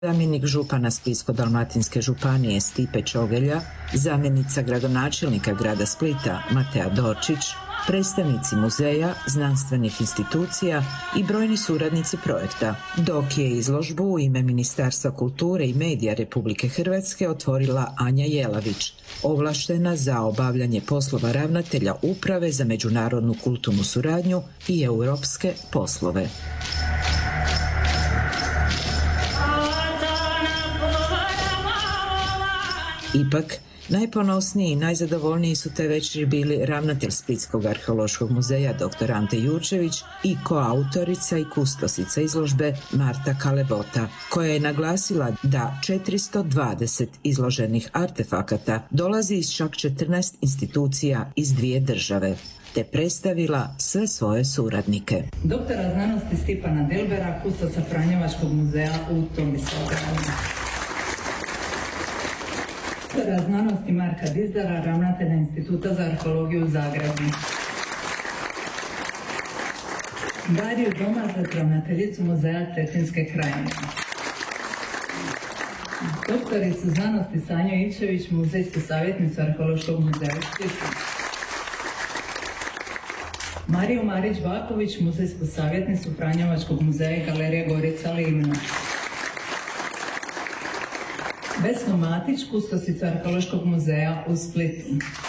Zamjenik župana Splitsko-dalmatinske županije Stipe Čogelja, zamjenica gradonačelnika grada Splita Matea Dorčić, predstavnici muzeja, znanstvenih institucija i brojni suradnici projekta, dok je izložbu u ime Ministarstva kulture i medija Republike Hrvatske otvorila Anja Jelavić, ovlaštena za obavljanje poslova ravnatelja Uprave za međunarodnu kulturnu suradnju i europske poslove. Ipak, najponosniji i najzadovoljniji su te večeri bili ravnatelj Splitskog arheološkog muzeja dr. Ante Jurčević i koautorica i kustosica izložbe Marta Kalebota, koja je naglasila da 420 izloženih artefakata dolazi iz čak 14 institucija iz 2 države, te predstavila sve svoje suradnike. Doktora znanosti Stipana Dilbera, kustosa Franjevačkog muzeja u Tomislavgradu. Doktora znanosti Marka Dizdara, ravnatelja Instituta za arheologiju u Zagrebu. Dariju Domazet, ravnateljicu muzeja Cetinske krajine. Doktoricu znanosti Sanju Ivčević, muzejsku savjetnicu Arheološkog muzeja u Splitu. Mariju Marić-Baković, muzejsku savjetnicu Franjevačkog muzeja i galerije Gorica Livno. Vesnu Matić, kustosicu Arheološkog muzeja u Splitu.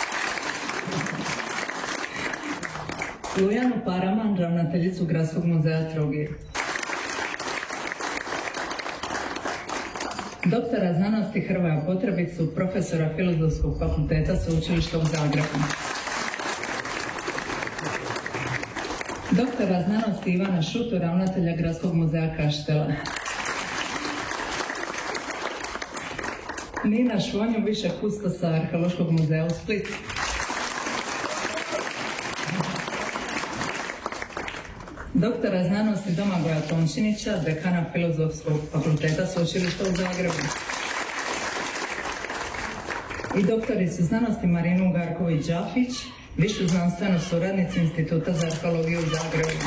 Ljujanu Paraman, ravnateljicu Gradskog muzeja Trogir. Doktora znanosti Hrvoja Potrebicu, profesora Filozofskog fakulteta Sveučilišta u Zagrebu. Doktora znanosti Ivana Šutu, ravnatelja Gradskog muzeja Kaštela. Nina Švonju, više kustosa Arheološkog muzeja u Splitu. Doktora znanosti Domagoja Tončinića, dekana Filozofskog fakulteta Sveučilišta u Zagrebu. I doktoricu znanosti Marinu Garković-Đafić, višu znanstvenu suradnicu Instituta za arheologiju u Zagrebu.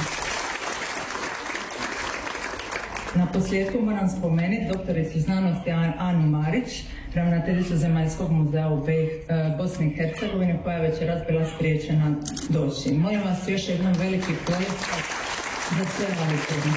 Na posljedku moram spomenuti doktoricu znanosti Anu Marić, ravnateljicu Zemaljskog muzeja u Bosni i Hercegovini, koja je večeras bila spriječena doći. Molim vas još jednom veliki pljesak za sve ravnatelje.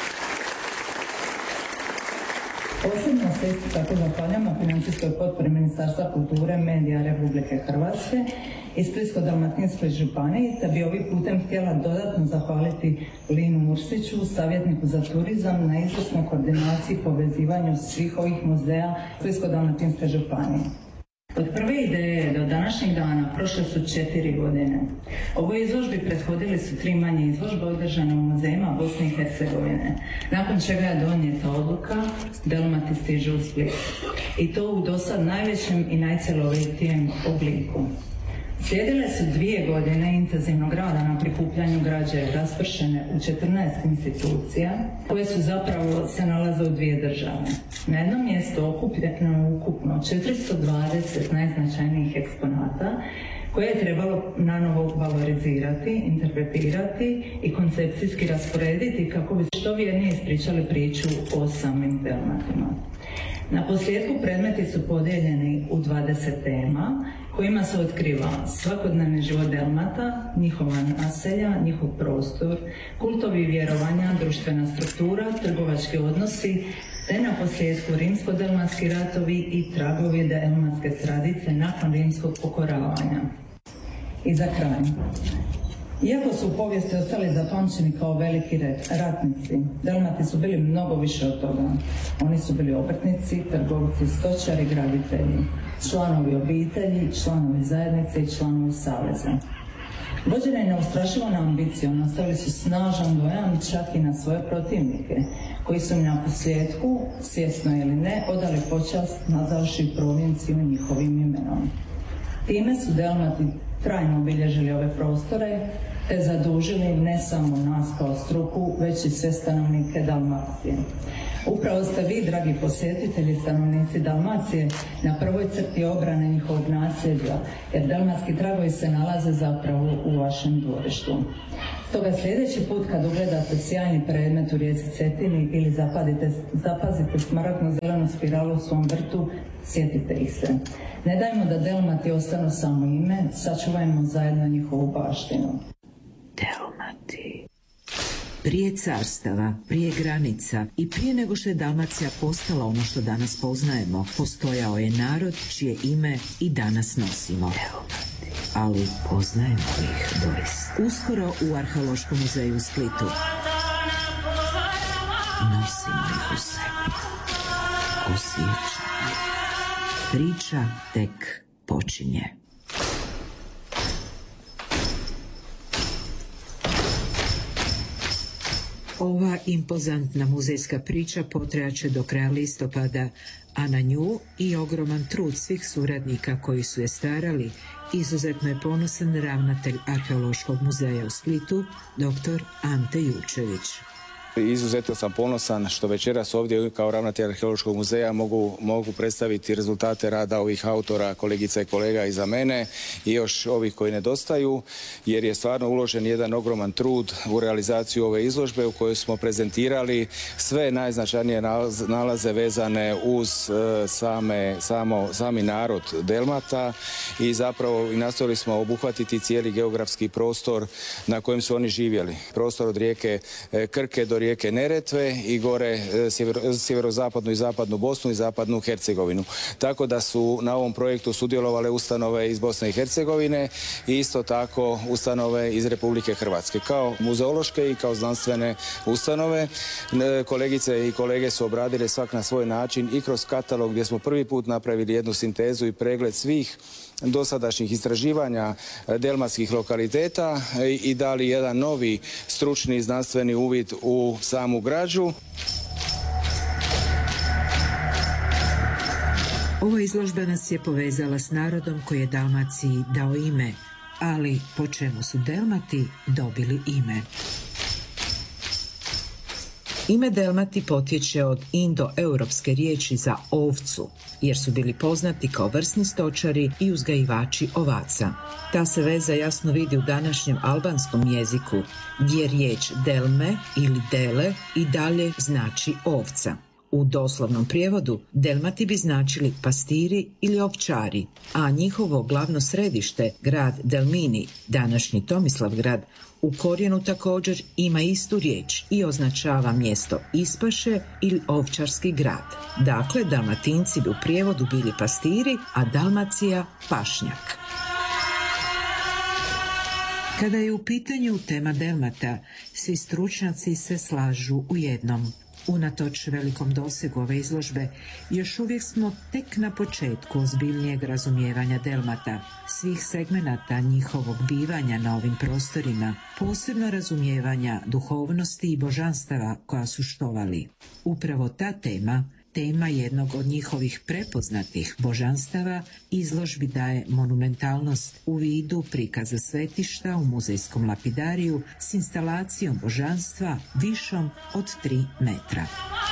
Posebno se isto tako zahvaljamo financijskoj potpori Ministarstva kulture, medija Republike Hrvatske i Splitsko-dalmatinskoj županiji, te bi ovim putem htjela dodatno zahvaliti Linu Mursiću, savjetniku za turizam, na izvrsnoj koordinaciji i povezivanju svih ovih muzeja Splitsko-dalmatinske županije. Od prve ideje do današnjeg dana prošle su 4 godine. Ovoj izložbi prethodili su 3 manje izložbe održane u muzejima Bosne i Hercegovine, nakon čega je donijeta odluka Delmati stiže u Split. I to u dosad najvećem i najcjelovitijem obliku. Slijedile su 2 godine intenzivnog rada na prikupljanju građe raspršene u 14 institucija, koje su zapravo se nalaze u 2 države. Na jednom mjestu okupljeno je ukupno 420 najznačajnijih eksponata, koje je trebalo nanovo valorizirati, interpretirati i koncepcijski rasporediti kako bi što vjernije ispričali priču o samim Delmatima. Na posljedku predmeti su podijeljeni u 20 tema, kojima se otkriva svakodnevni život Delmata, njihova naselja, njihov prostor, kultovi vjerovanja, društvena struktura, trgovački odnosi, te na posljedku rimsko-delmatski ratovi i tragovi delmatske tradicije nakon rimskog pokoravanja. I za kraj. Iako su u povijesti ostali zapamćeni kao veliki ratnici, Delmati su bili mnogo više od toga. Oni su bili obrtnici, trgovci, stočari, graditelji, članovi obitelji, članovi zajednice i članovi saveza. Vođeni neustrašivom ambicijom ostavili su snažan dojam čak i na svoje protivnike, koji su na posljedku, svjesno ili ne, odali počast nazvavši provinciju njihovim imenom. Time su Delmati trajno obilježili ove prostore, te zadužili ne samo nas kao struku, već i sve stanovnike Dalmacije. Upravo ste vi, dragi posjetitelji, stanovnici Dalmacije, na prvoj crti obrane njihovog nasljeđa, jer dalmatski tragovi se nalaze zapravo u vašem dvorištu. Stoga sljedeći put kad ugledate sjajni predmet u rijeci Cetini ili zapazite smaragdno zelenu spiralu u svom vrtu, sjetite ih se. Ne dajmo da Delmati ostanu samo ime, sačuvajmo zajedno njihovu baštinu. Delmati. Prije carstava, prije granica i prije nego što je Dalmacija postala ono što danas poznajemo, postojao je narod čije ime i danas nosimo. Ali poznajemo ih doista. Uskoro u Arheološkom muzeju u Splitu nosimo ih u sebi. Osjećamo. Priča tek počinje. Ova impozantna muzejska priča potrajaće do kraja listopada, a na nju i ogroman trud svih suradnika koji su je starali, izuzetno je ponosan ravnatelj Arheološkog muzeja u Splitu, dr. Ante Jurčević. Izuzetno sam ponosan što večeras ovdje kao ravnatelj Arheološkog muzeja mogu predstaviti rezultate rada ovih autora, kolegica i kolega iza mene i još ovih koji nedostaju, jer je stvarno uložen jedan ogroman trud u realizaciju ove izložbe u kojoj smo prezentirali sve najznačajnije nalaze vezane uz sami narod Delmata i zapravo nastojali smo obuhvatiti cijeli geografski prostor na kojem su oni živjeli. Prostor od rijeke Krke do rijeke Neretve i gore sjeverozapadnu i zapadnu Bosnu i zapadnu Hercegovinu. Tako da su na ovom projektu sudjelovale ustanove iz Bosne i Hercegovine i isto tako ustanove iz Republike Hrvatske. Kao muzeološke i kao znanstvene ustanove, kolegice i kolege su obradile svak na svoj način i kroz katalog gdje smo prvi put napravili jednu sintezu i pregled svih dosadašnjih istraživanja delmatskih lokaliteta i dali jedan novi stručni i znanstveni uvid u samu građu. Ova izložba nas je povezala s narodom koji je Dalmaciji dao ime, ali po čemu su Delmati dobili ime? Ime Delmati potječe od indoeuropske riječi za ovcu, jer su bili poznati kao vrsni stočari i uzgajivači ovaca. Ta se veza jasno vidi u današnjem albanskom jeziku, gdje riječ delme ili dele i dalje znači ovca. U doslovnom prijevodu Delmati bi značili pastiri ili ovčari, a njihovo glavno središte, grad Delmini, današnji Tomislavgrad, u korijenu također ima istu riječ i označava mjesto ispaše ili ovčarski grad. Dakle, Dalmatinci bi u prijevodu bili pastiri, a Dalmacija pašnjak. Kada je u pitanju tema Delmata, svi stručnjaci se slažu u jednom. Unatoč velikom dosegu ove izložbe, još uvijek smo tek na početku ozbiljnijeg razumijevanja Delmata, svih segmenata njihovog bivanja na ovim prostorima, posebno razumijevanja duhovnosti i božanstava koja su štovali. Upravo ta tema jednog od njihovih prepoznatih božanstava, izložbi daje monumentalnost u vidu prikaza svetišta u muzejskom lapidariju s instalacijom božanstva višom od 3 metra.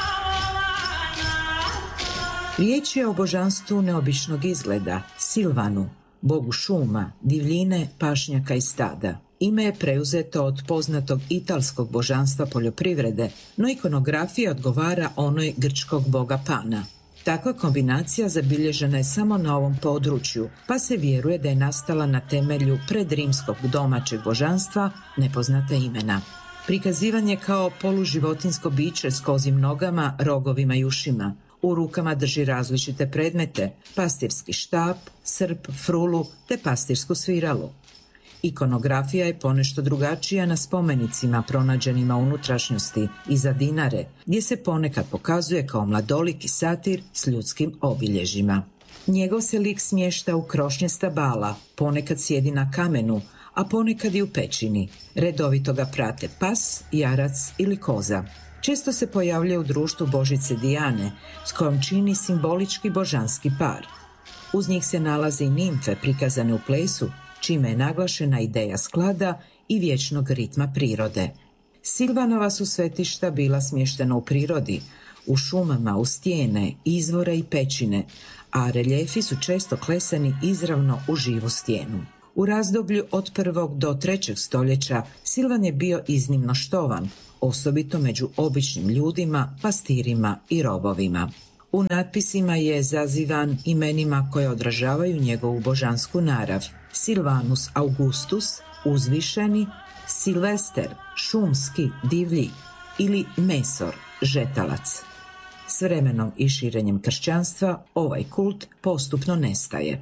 Riječ je o božanstvu neobičnog izgleda, Silvanu, bogu šuma, divljine, pašnjaka i stada. Ime je preuzeto od poznatog italskog božanstva poljoprivrede, no ikonografija odgovara onoj grčkog boga Pana. Takva kombinacija zabilježena je samo na ovom području, pa se vjeruje da je nastala na temelju predrimskog domaćeg božanstva nepoznata imena. Prikazivan je kao poluživotinsko biće s kozjim nogama, rogovima i ušima. U rukama drži različite predmete, pastirski štap, srp, frulu te pastirsku sviralu. Ikonografija je ponešto drugačija na spomenicima pronađenima u unutrašnjosti iza Dinare, gdje se ponekad pokazuje kao mladoliki satir s ljudskim obilježjima. Njegov se lik smješta u krošnje stabala, ponekad sjedi na kamenu, a ponekad i u pećini. Redovito ga prate pas, jarac ili koza. Često se pojavljuje u društvu Božice Dijane, s kojom čini simbolički božanski par. Uz njih se nalaze i nimfe prikazane u plesu, čime je naglašena ideja sklada i vječnog ritma prirode. Silvanova su svetišta bila smještena u prirodi, u šumama, u stijene, izvore i pećine, a reljefi su često klesani izravno u živu stijenu. U razdoblju od 1. do 3. stoljeća Silvan je bio iznimno štovan, osobito među običnim ljudima, pastirima i robovima. U natpisima je zazivan imenima koje odražavaju njegovu božansku narav: Silvanus Augustus, uzvišeni, Silvester, šumski, divlji, ili Mesor, žetalac. S vremenom i širenjem kršćanstva ovaj kult postupno nestaje.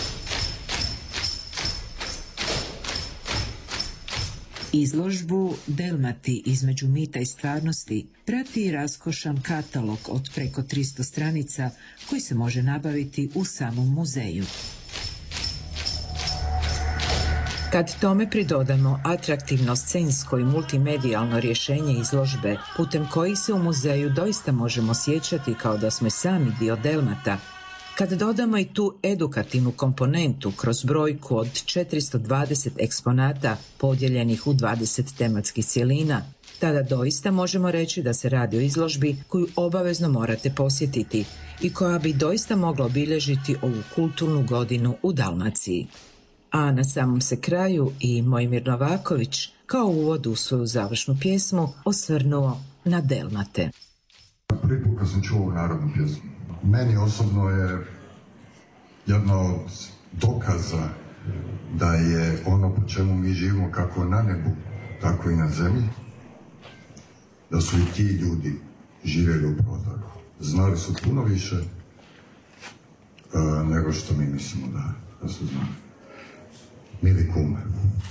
Izložbu Delmati između mita i stvarnosti prati raskošan katalog od preko 300 stranica koji se može nabaviti u samom muzeju. Kad tome pridodamo atraktivno scensko i multimedijalno rješenje izložbe, putem kojih se u muzeju doista možemo sjećati kao da smo sami dio Delmata, kad dodamo i tu edukativnu komponentu kroz brojku od 420 eksponata podijeljenih u 20 tematskih cjelina, tada doista možemo reći da se radi o izložbi koju obavezno morate posjetiti i koja bi doista mogla obilježiti ovu kulturnu godinu u Dalmaciji. A na samom se kraju i Mojmir Novaković kao uvod u svoju završnu pjesmu osvrnuo na Delmate. Prvi put kad sam čuo narodnu pjesmu, meni osobno je jedno od dokaza da je ono po čemu mi živimo kako na nebu, tako i na zemlji, da su i ti ljudi živjeli upravo tako. Znali su puno više nego što mi mislimo da su znali. Mili kume.